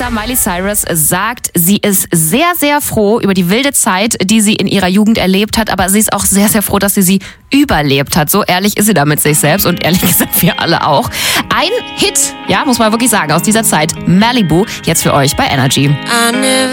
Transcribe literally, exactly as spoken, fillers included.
Ja, Miley Cyrus sagt, sie ist sehr, sehr froh über die wilde Zeit, die sie in ihrer Jugend erlebt hat, aber sie ist auch sehr, sehr froh, dass sie sie überlebt hat. So ehrlich ist sie da mit sich selbst und ehrlich gesagt wir alle auch. Ein Hit, ja, muss man wirklich sagen, aus dieser Zeit, Malibu, jetzt für euch bei Energy.